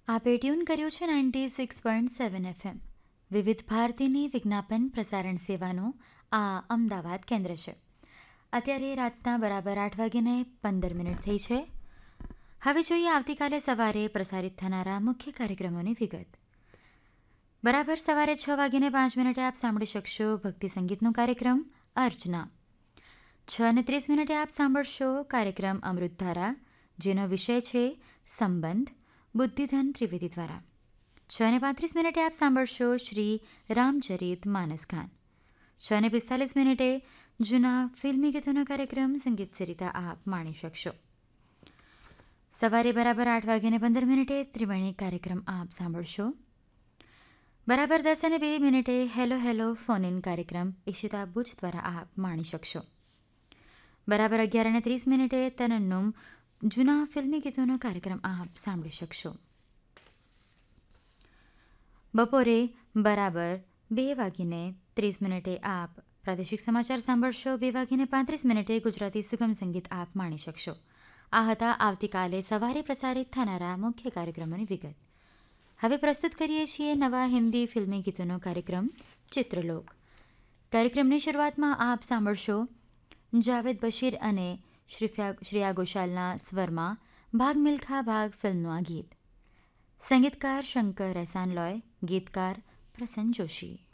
આપે ટ્યુન કર્યું છે 96.7 FM વિવિધ ભારતીની વિજ્ઞાપન પ્રસારણ સેવાનું આ અમદાવાદ કેન્દ્ર છે. અત્યારે રાતના બરાબર 8:15 થઈ છે. હવે જોઈએ આવતીકાલે સવારે પ્રસારિત થનારા મુખ્ય કાર્યક્રમોની વિગત. બરાબર સવારે 6:05 આપ સાંભળી શકશો ભક્તિ સંગીતનો કાર્યક્રમ અર્ચના. 6:30 આપ સાંભળશો કાર્યક્રમ અમૃતધારા, જેનો વિષય છે સંબંધ, બુદ્ધિધન ત્રિવેદી દ્વારા. 6:35 આપ સાંભળશો શ્રી રામચરિત માનસગાન. 6:45 જૂના ફિલ્મી ગીતોનો કાર્યક્રમ સંગીત સરિતા આપ માણી શકશો. સવારે બરાબર 8:15 ત્રિવેણી કાર્યક્રમ આપ સાંભળશો. બરાબર 10:02 હેલો હેલો ફોન ઇન કાર્યક્રમ ઈશિતા ભુજ દ્વારા આપ માણી શકશો. બરાબર 11:30 તરન્નુમ જૂના ફિલ્મી ગીતોનો કાર્યક્રમ આપ સાંભળી શકશો. બપોરે બરાબર 2:30 આપ પ્રાદેશિક સમાચાર સાંભળશો. 2:35 ગુજરાતી સુગમ સંગીત આપ માણી શકશો. આ હતા આવતીકાલે સવારે પ્રસારિત થનારા મુખ્ય કાર્યક્રમોની વિગત. હવે પ્રસ્તુત કરીએ છીએ નવા હિન્દી ફિલ્મી ગીતોનો કાર્યક્રમ ચિત્રલોક. કાર્યક્રમની શરૂઆતમાં આપ સાંભળશો જાવેદ બશીર અને શ્રેયા ઘોષાલના સ્વરમાં ભાગ મિલ્ખા ભાગ ફિલ્મનું આ ગીત. સંગીતકાર શંકર એહસાન લોય, ગીતકાર પ્રસન્ન જોશી.